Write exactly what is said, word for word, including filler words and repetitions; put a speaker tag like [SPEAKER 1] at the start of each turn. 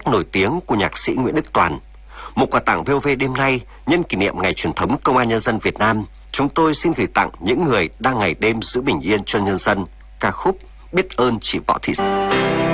[SPEAKER 1] nổi tiếng của nhạc sĩ Nguyễn Đức Toàn. Một quà tặng vê o vê đêm nay nhân kỷ niệm Ngày truyền thống Công an Nhân dân Việt Nam, chúng tôi xin gửi tặng những người đang ngày đêm giữ bình yên cho nhân dân ca khúc Biết ơn chị Võ Thị